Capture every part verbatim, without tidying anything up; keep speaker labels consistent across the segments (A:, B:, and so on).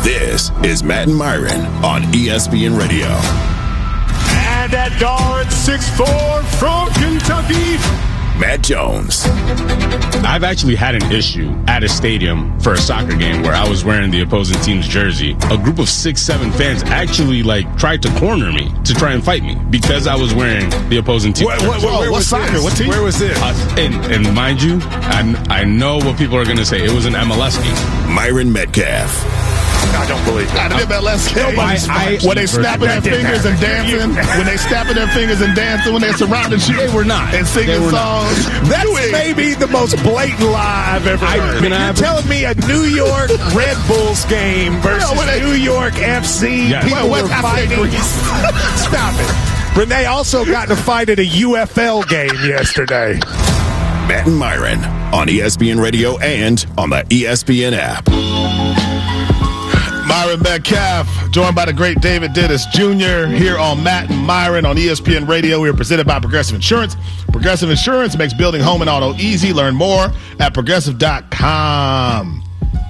A: This is Matt and Myron on E S P N Radio.
B: And at guard, six foot four from Kentucky,
A: Matt Jones.
C: I've actually had an issue at a stadium for a soccer game where I was wearing the opposing team's jersey. A group of six, seven fans actually like tried to corner me to try and fight me because I was wearing the opposing team's
D: jersey. What, what, what, what soccer? This? What team? Where was this?
C: Uh, and, and mind you, I, I know what people are going to say. It was an M L S game.
A: Myron Metcalf.
D: I don't believe it.
E: Not an M L S game.
C: I, I,
E: when they snapping their fingers and dancing, when they snapping their fingers and dancing, when they're surrounded you,
C: they were not
E: and singing songs.
D: Not. That's maybe the most blatant lie I've ever heard. You're have telling me a New York Red Bulls game versus well, they, New York F C.
C: Yes.
D: People
E: well,
D: were fighting. Stop it. Renee also got in a fight at a U F L game yesterday.
A: Matt and Myron on E S P N Radio and on the E S P N app.
E: Myron Metcalf, joined by the great David Dennis Junior here on Matt and Myron on E S P N Radio. We are presented by Progressive Insurance. Progressive Insurance makes building home and auto easy. Learn more at progressive dot com.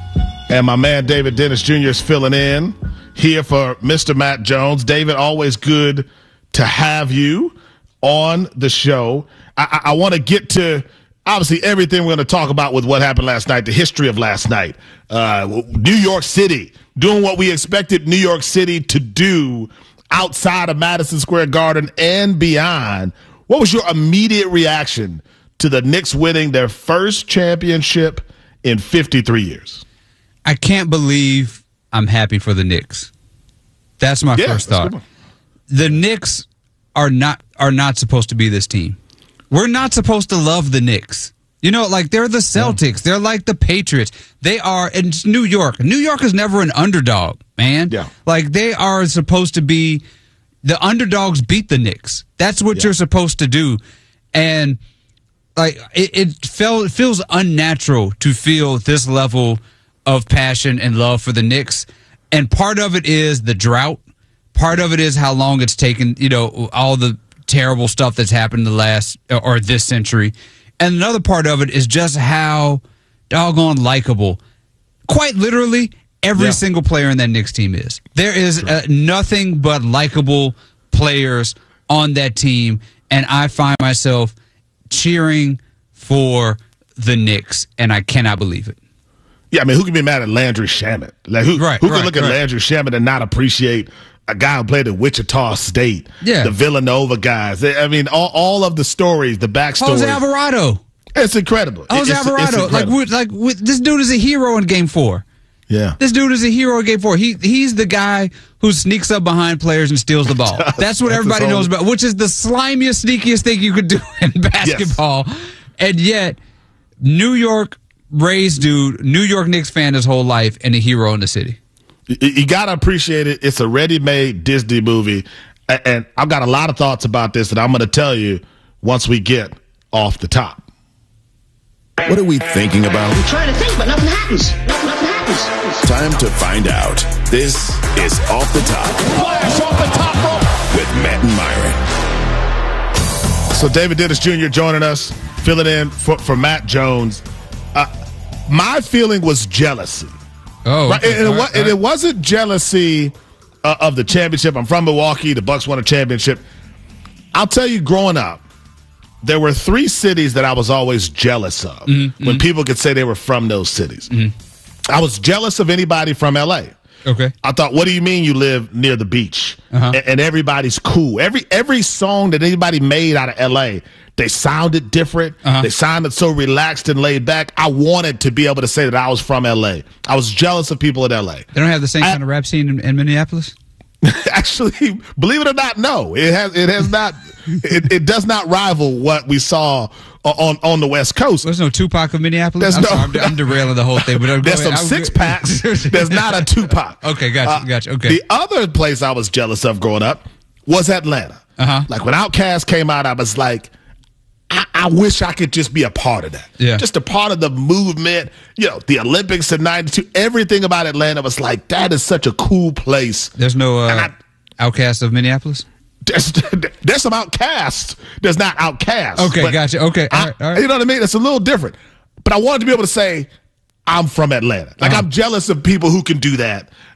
E: And my man David Dennis Junior is filling in here for Mister Matt Jones. David, always good to have you on the show. I, I, I want to get to obviously everything we're going to talk about with what happened last night, the history of last night. Uh, New York City doing what we expected New York City to do outside of Madison Square Garden and beyond. What was your immediate reaction to the Knicks winning their first championship in fifty-three years?
F: I can't believe I'm happy for the Knicks. That's my
E: yeah,
F: first
E: that's
F: thought. The Knicks are not are not supposed to be this team. We're not supposed to love the Knicks. You know, like they're the Celtics. They're like the Patriots. They are, and it's New York. New York is never an underdog, man.
E: Yeah.
F: Like they are supposed to be, the underdogs beat the Knicks. That's what
E: yeah.
F: you're supposed to do. And like it, it, felt, it feels unnatural to feel this level of passion and love for the Knicks. And part of it is the drought. Part of it is how long it's taken, you know, all the terrible stuff that's happened the last or this century. And another part of it is just how doggone likable, quite literally, every
E: yeah.
F: single player in that Knicks team is. There is uh, nothing but likable players on that team, and I find myself cheering for the Knicks, and I cannot believe it.
E: Yeah, I mean, who can be mad at Landry Shamet? Like, who,
F: right,
E: who can
F: right,
E: look at
F: right.
E: Landry Shamet and not appreciate a guy who played at Wichita State,
F: yeah.
E: the Villanova guys? I mean, all, all of the stories, the backstory.
F: Jose Alvarado.
E: It's incredible.
F: Jose
E: it's,
F: Alvarado.
E: it's
F: like, we, like we, this dude is a hero in Game Four.
E: Yeah.
F: This dude is a hero in Game Four. He He's the guy who sneaks up behind players and steals the ball. That's what That's everybody knows about, which is the slimiest, sneakiest thing you could do in basketball. Yes. And yet, New York raised dude, New York Knicks fan his whole life, and a hero in the city.
E: You got to appreciate it. It's a ready-made Disney movie. And I've got a lot of thoughts about this that I'm going to tell you once we get off the top.
A: What are we thinking about?
G: I'm trying to think, but nothing happens. Nothing, nothing happens.
A: Time to find out. This is Off the Top.
E: Flash off the top rope
A: with Matt and Myron.
E: So David Dennis Junior joining us, filling in for, for Matt Jones. Uh, my feeling was jealousy.
F: Oh,
E: right?
F: okay.
E: and, it,
F: all
E: was,
F: right,
E: and
F: all
E: it
F: right.
E: wasn't jealousy uh, of the championship. I'm from Milwaukee. The Bucks won a championship. I'll tell you, growing up, there were three cities that I was always jealous of
F: mm-hmm.
E: when people could say they were from those cities. Mm-hmm. I was jealous of anybody from L A.
F: Okay.
E: I thought, what do you mean you live near the beach
F: uh-huh.
E: and, and everybody's cool? Every every song that anybody made out of L A, they sounded different. Uh-huh. They sounded so relaxed and laid back. I wanted to be able to say that I was from L A. I was jealous of people in L A.
F: They don't have the same
E: I,
F: kind of rap scene in, in Minneapolis?
E: Actually, believe it or not, no. It has it has not it, it does not rival what we saw on on the West Coast.
F: There's no Tupac of Minneapolis?
E: There's
F: I'm,
E: no,
F: sorry, I'm, I'm derailing the whole thing. But I'm
E: there's
F: going,
E: some
F: I'm,
E: six packs. There's not a Tupac.
F: Okay, gotcha,
E: uh,
F: gotcha. Okay.
E: The other place I was jealous of growing up was Atlanta.
F: Uh-huh.
E: Like when Outkast came out, I was like, I, I wish I could just be a part of that.
F: Yeah.
E: Just a part of the movement. You know, the Olympics in ninety-two. Everything about Atlanta was like, that is such a cool place.
F: There's no uh,
E: I,
F: Outcast of Minneapolis?
E: There's, there's some outcasts. There's not outcasts.
F: Okay, gotcha. Okay, all right, all right.
E: I, you know what I mean? It's a little different. But I wanted to be able to say, I'm from Atlanta. Like,
F: uh-huh.
E: I'm jealous of people who can do that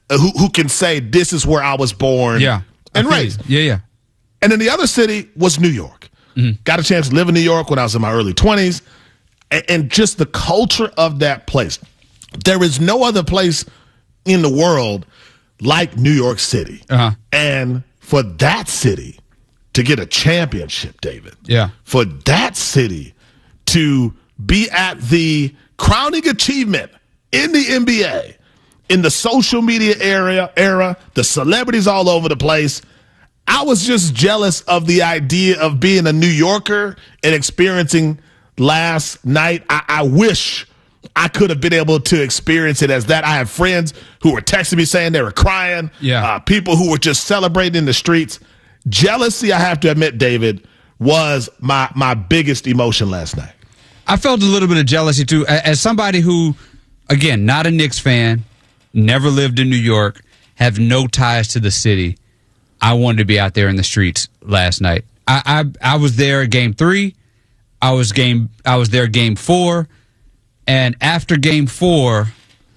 E: uh, who who can say this is where I was born
F: yeah.
E: and raised.
F: Yeah, yeah.
E: And then the other city was New York. Mm-hmm. Got a chance to live in New York when I was in my early twenties, and, and just the culture of that place. There is no other place in the world like New York City.
F: Uh-huh.
E: And for that city to get a championship, David,
F: yeah,
E: for that city to be at the crowning achievement in the N B A, in the social media area, era, the celebrities all over the place, I was just jealous of the idea of being a New Yorker and experiencing last night. I, I wish I could have been able to experience it as that. I have friends who were texting me saying they were crying.
F: Yeah.
E: Uh, people who were just celebrating in the streets. Jealousy, I have to admit, David, was my my biggest emotion last night.
F: I felt a little bit of jealousy, too. As somebody who, again, not a Knicks fan, never lived in New York, have no ties to the city, I wanted to be out there in the streets last night. I I, I was there at game three. I was game. I was there game four. And after game four,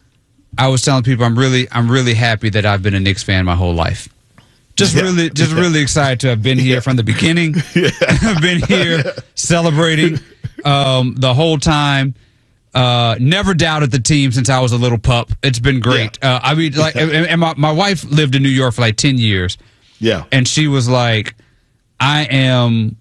F: I was telling people I'm really I'm really happy that I've been a Knicks fan my whole life. Just
E: yeah.
F: really just yeah. really excited to have been here yeah. from the beginning. Yeah. I've been here yeah. celebrating um, the whole time. Uh, never doubted the team since I was a little pup. It's been great. Yeah. Uh, I mean, like, and, and my, my wife lived in New York for like ten years.
E: Yeah.
F: And she was like, I am,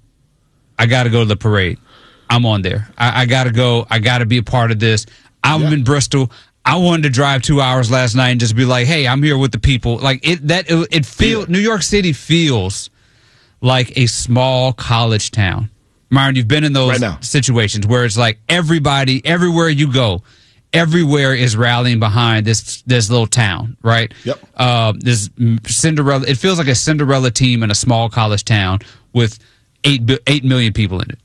F: I got to go to the parade. I'm on there. I, I got to go. I got to be a part of this. I'm yeah. in Bristol. I wanted to drive two hours last night and just be like, hey, I'm here with the people. Like it, that, it, it feels, yeah. New York City feels like a small college town. Myron, you've been in those right situations where it's like everybody, everywhere you go, everywhere is rallying behind this this little town, right?
E: Yep.
F: Uh, this Cinderella. It feels like a Cinderella team in a small college town with eight eight million people in it.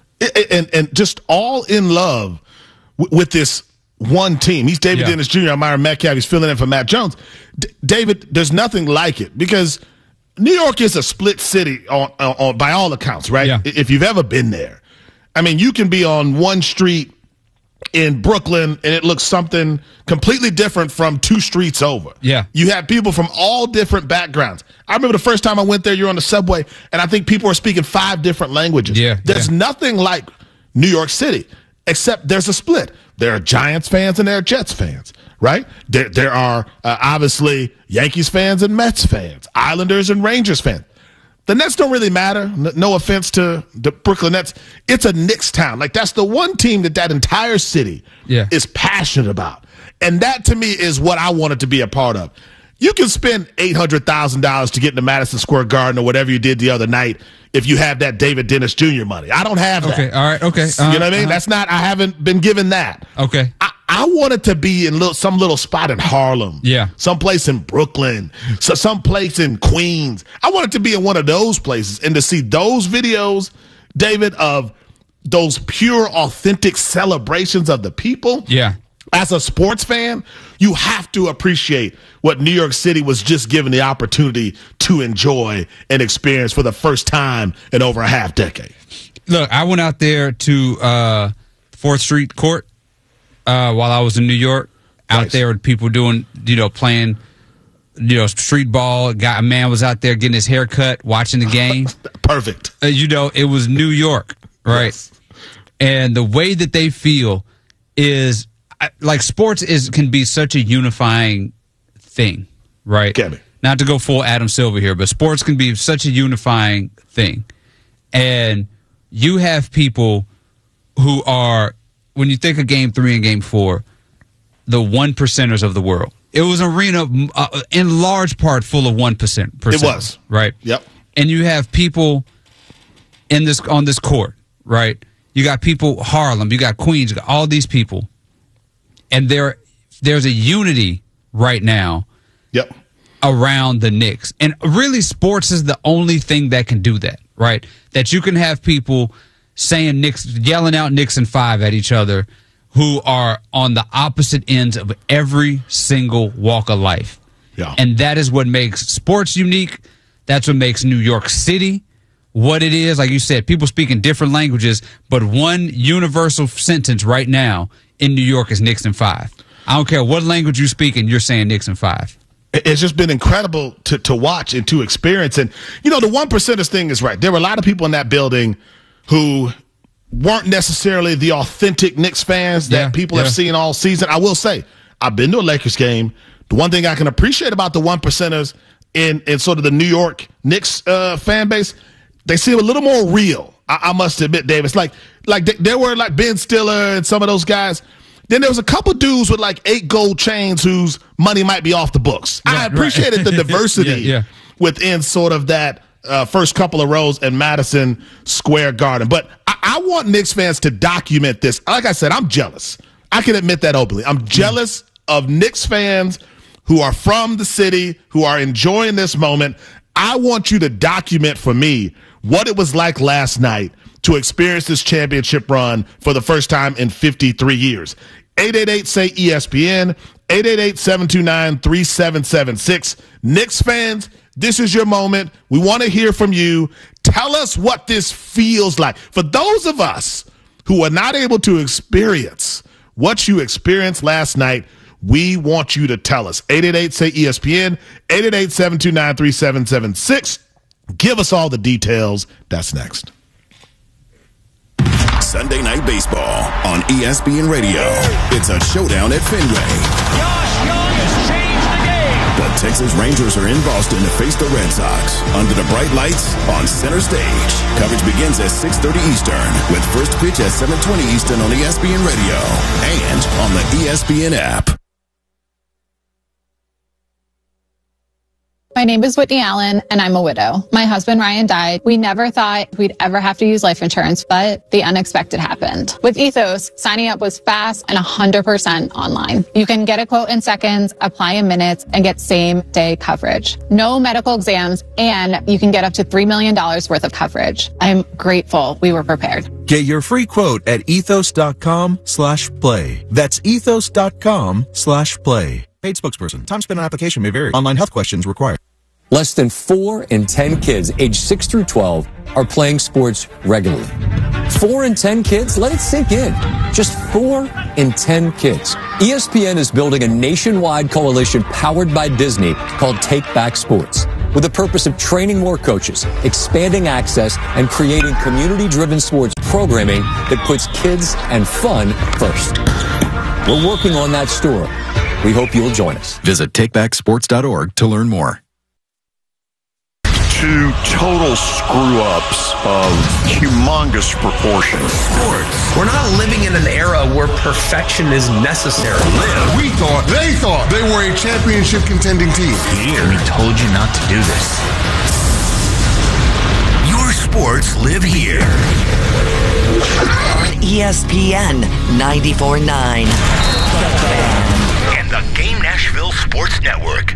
E: And and just all in love with this one team. He's David yeah. Dennis Junior I'm Myron Metcalf. He's filling in for Matt Jones. D- David, there's nothing like it because New York is a split city on, on, on by all accounts, right?
F: Yeah.
E: If you've ever been there. I mean, you can be on one street in Brooklyn and it looks something completely different from two streets over.
F: Yeah.
E: You have people from all different backgrounds. I remember the first time I went there, you're on the subway, and I think people are speaking five different languages.
F: Yeah.
E: There's
F: yeah.
E: nothing like New York City, except there's a split. There are Giants fans and there are Jets fans, right? There, there are uh, obviously Yankees fans and Mets fans, Islanders and Rangers fans. The Nets don't really matter. No offense to the Brooklyn Nets. It's a Knicks town. Like, that's the one team that that entire city
F: yeah.
E: is passionate about. And that, to me, is what I wanted to be a part of. You can spend eight hundred thousand dollars to get into Madison Square Garden or whatever you did the other night if you have that David Dennis Junior money. I don't have that.
F: Okay, all right, okay. Uh-huh,
E: you know what I mean?
F: Uh-huh.
E: That's not, I haven't been given that.
F: Okay.
E: I, I wanted to be in little, some little spot in Harlem.
F: Yeah.
E: Someplace in Brooklyn. So someplace in Queens. I wanted to be in one of those places and to see those videos, David, of those pure, authentic celebrations of the people.
F: Yeah.
E: As a sports fan, you have to appreciate what New York City was just given the opportunity to enjoy and experience for the first time in over a half decade.
F: Look, I went out there to uh, fourth Street Court uh, while I was in New York. Out nice. There with people doing, you know, playing, you know, street ball. Got, a man was out there getting his hair cut, watching the game.
E: Perfect.
F: Uh, you know, it was New York, right? Yes. And the way that they feel is, like, sports is can be such a unifying thing, right?
E: Can be.
F: Not to go full Adam Silver here, but sports can be such a unifying thing. And you have people who are, when you think of game three and game four, the one percenters of the world. It was an arena uh, in large part full of one percent.
E: It was.
F: Right?
E: Yep.
F: And you have people in this on this court, right? You got people, Harlem, you got Queens, you got all these people. And there, there's a unity right now
E: yep.
F: around the Knicks. And really, sports is the only thing that can do that, right? That you can have people saying Knicks, yelling out Knicks and five at each other who are on the opposite ends of every single walk of life.
E: Yeah.
F: And that is what makes sports unique. That's what makes New York City what it is. Like you said, people speak in different languages, but one universal sentence right now in New York is Knicks and five. I don't care what language you speak and you're saying Knicks and five.
E: it's just been incredible to, to watch and to experience. And, you know, the one percenters thing is right. There were a lot of people in that building who weren't necessarily the authentic Knicks fans that
F: yeah,
E: people
F: yeah.
E: have seen all season. I will say, I've been to a Lakers game. The one thing I can appreciate about the one percenters in, in sort of the New York Knicks uh, fan base, they seem a little more real. I, I must admit, Dave. It's like, like th- there were like Ben Stiller and some of those guys. Then there was a couple dudes with like eight gold chains whose money might be off the books.
F: Right,
E: I appreciated
F: right.
E: the diversity
F: yeah, yeah.
E: within sort of that uh, first couple of rows in Madison Square Garden. But I, I want Knicks fans to document this. Like I said, I'm jealous. I can admit that openly. I'm jealous of Knicks fans who are from the city, who are enjoying this moment. I want you to document for me what it was like last night to experience this championship run for the first time in fifty-three years. eight eight eight, say E S P N, eight eight eight, seven two nine, three seven seven six. Knicks fans, this is your moment. We want to hear from you. Tell us what this feels like. For those of us who are not able to experience what you experienced last night, we want you to tell us. eight eight eight, say E S P N, eight eight eight, seven two nine, three seven seven six. Give us all the details. That's next.
A: Sunday Night Baseball on E S P N Radio. It's a showdown at Fenway.
B: Josh Young has changed the game.
A: The Texas Rangers are in Boston to face the Red Sox under the bright lights on center stage. Coverage begins at six thirty Eastern with first pitch at seven twenty Eastern on E S P N Radio and on the E S P N app.
H: My name is Whitney Allen, and I'm a widow. My husband, Ryan, died. We never thought we'd ever have to use life insurance, but the unexpected happened. With Ethos, signing up was fast and one hundred percent online. You can get a quote in seconds, apply in minutes, and get same-day coverage. No medical exams, and you can get up to three million dollars worth of coverage. I'm grateful we were prepared.
I: Get your free quote at ethos.com slash play. That's ethos.com slash play. Paid spokesperson. Time spent on application may vary. Online health questions required.
J: Less than four in ten kids aged six through twelve are playing sports regularly. Four in ten kids? Let it sink in. Just four in ten kids. E S P N is building a nationwide coalition powered by Disney called Take Back Sports, with the purpose of training more coaches, expanding access, and creating community-driven sports programming that puts kids and fun first. We're working on that story. We hope you'll join us.
K: Visit take back sports dot org to learn more.
L: Two total screw-ups of humongous proportions.
M: Sports. We're not living in an era where perfection is necessary.
N: Live. We thought, they thought they were a championship contending team.
M: Here. We told you not to do this. Your sports live here.
O: On E S P N ninety-four point nine.
M: And the Game Nashville Sports Network.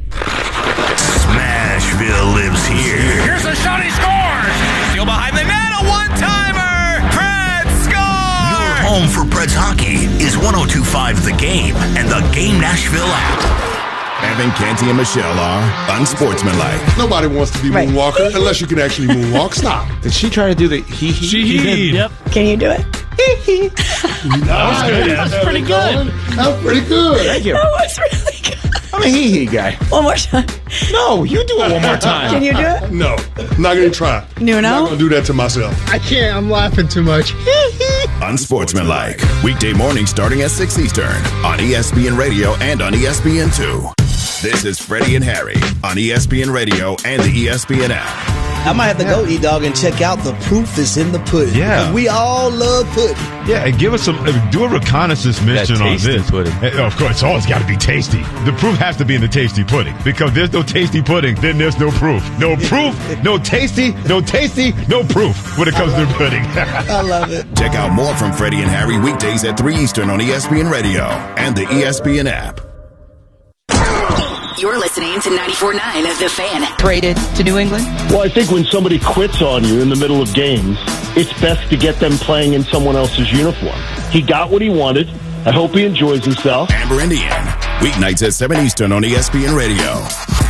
M: Smashville lives here. Here's a shot, he scores! Steal behind the net, a one-timer! Preds score! Your home for Preds hockey is one oh two point five The Game and the Game Nashville app.
A: Evan, Canty, and Michelle are unsportsmanlike.
N: Nobody wants to be right. Moonwalker unless you can actually moonwalk. Stop.
P: Did she try to do the he he?
Q: She he.
R: Yep. Can you do it? Hee hee.
N: That was good.
R: That's pretty good.
N: That's pretty good.
P: Thank you.
R: That was really good.
P: I'm a hee hee guy.
R: One more time.
P: No, you do it one more time.
R: Can you do it?
N: No. I'm not going to try.
R: No, no?
N: I'm not going to do that to myself.
Q: I can't. I'm laughing too much.
A: Unsportsmanlike. Weekday morning starting at six Eastern on E S P N Radio and on E S P N two. This is Freddie and Harry on E S P N Radio and the E S P N app.
S: I might have to go, E-Dog, and check out The Proof is in the Pudding.
B: Yeah.
S: We all love pudding.
B: Yeah, and give us some, uh, do a reconnaissance mission on this.
P: Pudding.
B: Uh, of course, it's always got to be tasty. The proof has to be in the tasty pudding, because there's no tasty pudding, then there's no proof. No proof, no tasty, no tasty, no proof when it comes to pudding.
S: I love it.
A: Check out more from Freddie and Harry weekdays at three Eastern on E S P N Radio and the E S P N app.
O: You're listening to ninety-four point nine of The Fan.
R: Traded to New England?
T: Well, I think when somebody quits on you in the middle of games, it's best to get them playing in someone else's uniform. He got what he wanted. I hope he enjoys himself.
A: Amber Indian, weeknights at seven Eastern on E S P N Radio.